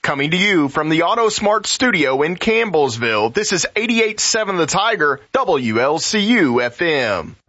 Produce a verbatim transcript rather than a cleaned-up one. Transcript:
Coming to you from the Auto Smart Studio in Campbellsville, this is eighty-eight point seven The Tiger, W L C U F M.